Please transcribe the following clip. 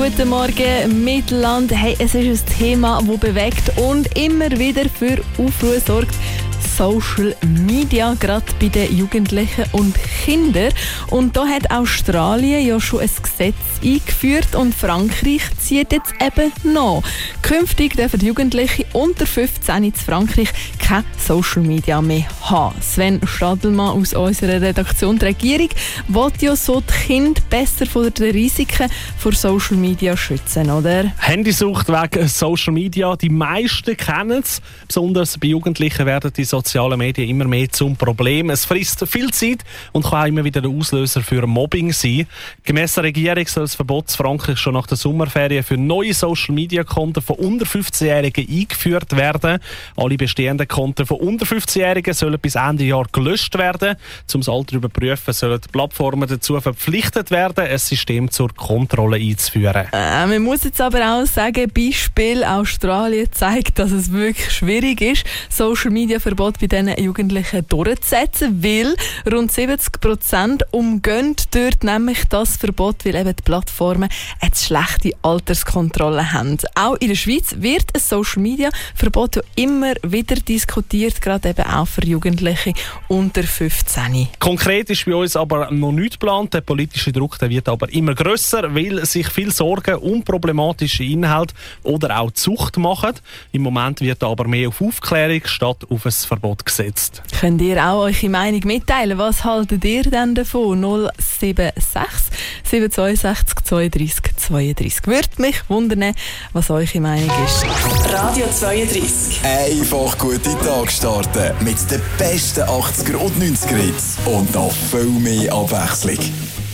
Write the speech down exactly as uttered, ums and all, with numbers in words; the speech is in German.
Guten Morgen, Mittelland. Hey, es ist ein Thema, das bewegt und immer wieder für Aufruhr sorgt. Social Media, gerade bei den Jugendlichen und Kindern. Und da hat Australien ja schon ein Gesetz eingeführt und Frankreich zieht jetzt eben nach. Künftig dürfen Jugendliche unter fünfzehn in Frankreich kein Social Media mehr haben. Sven Stadelmann aus unserer Redaktion, die Regierung, will ja so die Kinder besser vor den Risiken von Social Media schützen, oder? Handysucht wegen Social Media, die meisten kennen es. Besonders bei Jugendlichen werden die sozialen Medien immer mehr zum Problem. Es frisst viel Zeit und kann auch immer wieder der Auslöser für Mobbing sein. Gemäss der Regierung soll das Verbot in Frankreich schon nach der Sommerferien für neue Social-Media-Konten von unter fünfzehnjährigen eingeführt werden. Alle bestehenden Konten von unter fünfzehnjährigen sollen bis Ende Jahr gelöscht werden. Um das Alter zu überprüfen, sollen die Plattformen dazu verpflichtet werden, ein System zur Kontrolle einzuführen. Äh, man muss jetzt aber auch sagen, Beispiel Australien zeigt, dass es wirklich schwierig ist, Social-Media-Verbot bei diesen Jugendlichen durchzusetzen, weil rund siebzig Prozent umgehen dort nämlich das Verbot, weil eben die Plattformen eine schlechte Alterskontrolle haben. Auch in der Schweiz wird ein Social-Media-Verbot ja immer wieder diskutiert, gerade eben auch für Jugendliche unter fünfzehn. Konkret ist bei uns aber noch nichts geplant. Der politische Druck der wird aber immer grösser, weil sich viel Sorgen um problematische Inhalte oder auch Zucht machen. Im Moment wird aber mehr auf Aufklärung statt auf ein Verbot gesetzt. Könnt ihr auch eure Meinung mitteilen? Was haltet ihr denn davon? null sieben sechs sieben zwei sechs zwei drei zwei drei. Würde mich wundern, was eure Meinung ist. Radio zweiunddreißig. Einfach gute Tag starten mit den besten achtziger und neunziger Hits und noch viel mehr Abwechslung.